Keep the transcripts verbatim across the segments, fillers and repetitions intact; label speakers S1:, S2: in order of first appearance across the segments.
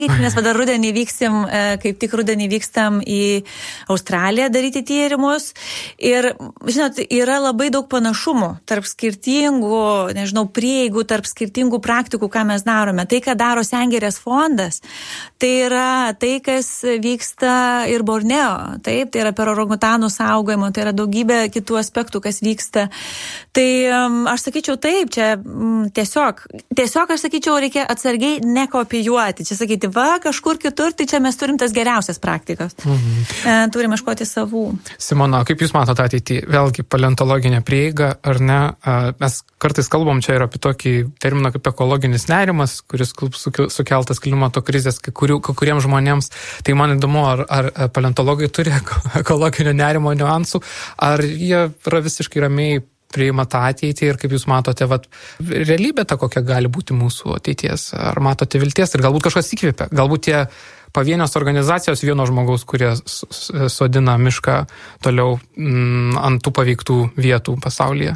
S1: Nes va dar rudenį vyksim, kaip tik rudenį vykstam į Australiją daryti tyrimus. Ir, žinot, yra labai daug panašumų tarp skirtingų, nežinau, prieigų, tarp skirtingų praktikų, ką mes darome. Tai, ką daro Sengirės fondas, tai yra tai, kas vyksta ir Borneo. Taip, tai yra per orangutanų saugojimo, tai yra daugybė kitų aspektų, kas vyksta. Tai aš sakyčiau taip, čia tiesiog, tiesiog aš sakyčiau, reikia atsargiai nekopijuoti. Čia sakyti, va, kažkur kitur, tai čia mes turim tas geriausias praktikas. Mhm. Turim ieškoti savų.
S2: Simona, kaip jūs matote ateitį? Vėlgi, paleontologinė prieiga, ar ne? Mes kartais kalbam čia ir apie tokį terminą kaip ekologinis nerimas, kuris sukeltas klimato krizės kai, kurių, kai kuriems žmonėms. Tai man įdomu, ar, ar paleontologai turi ekologinio nerimo niuansų, ar jie yra visiškai ramiai priima tą ateitį ir kaip jūs matote, vat, realybė ta, kokia gali būti mūsų ateities. Ar matote vilties ir galbūt kažkas įkvėpia. Galbūt tie pavienios organizacijos vieno žmogaus, kurie sodina mišką toliau m, ant tų paveiktų vietų pasaulyje.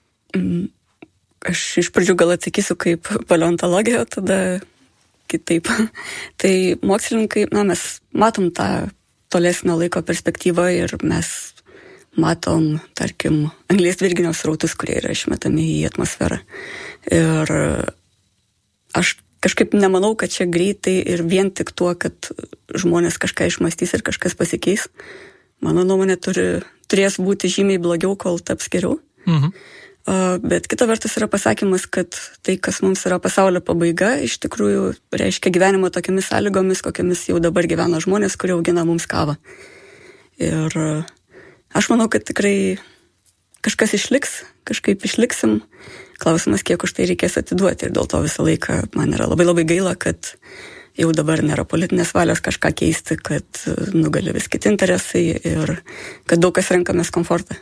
S3: Aš iš pradžių gal atsakysiu kaip paleontologija, tada kitaip. Tai mokslininkai, na, mes matom tą tolesnio laiko perspektyvą ir mes matom, tarkim, anglies dvideginio srautus, kurie yra išmetami į atmosferą. Ir aš kažkaip nemanau, kad čia greitai ir vien tik tuo, kad žmonės kažką išmastys ir kažkas pasikeis. Mano nuomonė turi, turės būti žymiai blogiau, kol taps geriau. Mhm. Bet kita vertus yra pasakymas, kad tai, kas mums yra pasaulio pabaiga, iš tikrųjų reiškia gyvenimo tokiamis sąlygomis, kokiamis jau dabar gyvena žmonės, kurie augina mums kavą. Ir aš manau, kad tikrai kažkas išliks, kažkaip išliksim. Klausimas, kiek už tai reikės atiduoti. Ir dėl to visą laiką man yra labai labai gaila, kad jau dabar nėra politinės valios kažką keisti, kad nugali vis kiti interesai ir kad daug kas renkamės komfortą.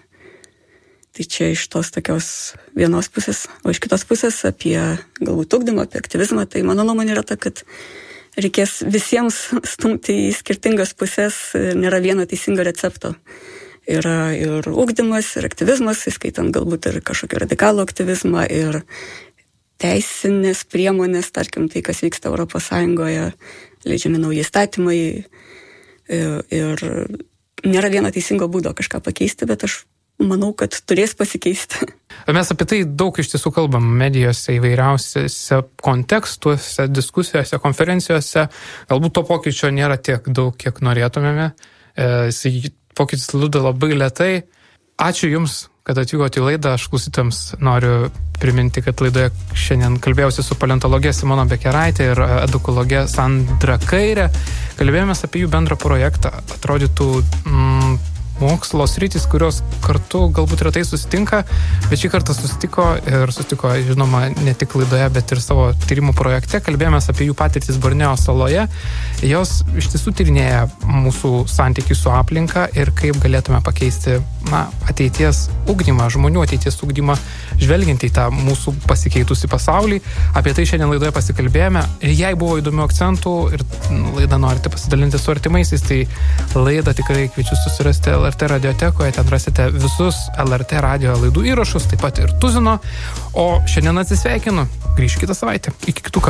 S3: Tai čia iš tos tokios vienos pusės, o iš kitos pusės apie galbūt ugdymą, apie aktyvizmą, tai mano nuomonė yra ta, kad reikės visiems stumti į skirtingas pusės, nėra vieno teisingo recepto. Yra ir ugdymas, ir aktyvizmas, įskaitant galbūt ir kažkokį radikalų aktyvizmą, ir teisinės priemonės, tarkim, tai, kas vyksta Europos Sąjungoje, leidžiami nauji įstatymai, ir, ir nėra vieno teisingo būdo kažką pakeisti, bet aš manau, kad turės pasikeisti.
S2: Mes apie tai daug iš tiesų kalbam medijose, įvairiausiose kontekstuose, diskusijose, konferencijose. Galbūt to pokyčio nėra tiek daug, kiek norėtumėme. Jis pokytis juda labai lėtai. Ačiū Jums, kad atvykote į laidą. Aš klausytams noriu priminti, kad laidoje šiandien kalbėjausi su paleontologė Simona Bekeraitė ir edukologė Sandra Kairė. Kalbėjomės apie jų bendrą projektą. Atrodytų mm, mokslo sritys, kurios kartu galbūt retai susitinka, bet šį kartą susitiko ir susitiko, žinoma, ne tik laidoje, bet ir savo tyrimų projekte. Kalbėjomės apie jų patirtis Borneo saloje. Jos iš tiesų tyrinėja mūsų santykį su aplinka ir kaip galėtume pakeisti na, ateities ugdymą, žmonių ateities ugdymą, žvelgiant į tą mūsų pasikeitusi pasaulį. Apie tai šiandien laidoje pasikalbėjome. Ir jei buvo įdomių akcentų ir laidą norite pasidalinti su artimaisiais, tai laidą tikrai kviečiu susirasti L R T radiotekoje, ten rasite visus L R T radio laidų įrašus, taip pat ir tuzino. O šiandien atsisveikinu. Grįšiu kitą savaitę. Iki kitų kartų.